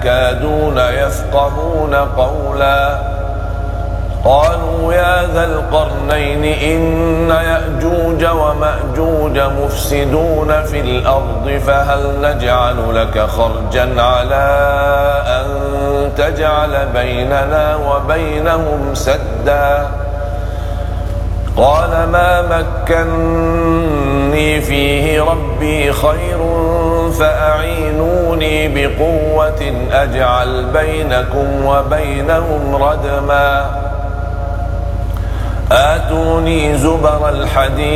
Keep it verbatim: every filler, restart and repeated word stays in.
يكادون يفقهون قولا قالوا يا ذا القرنين إن يأجوج ومأجوج مفسدون في الأرض فهل نجعل لك خرجا على أن تجعل بيننا وبينهم سدا قال ما مكني فيه ربي خير فأعينوني بقوة أجعل بينكم وبينهم ردما آتوني زبر الحديد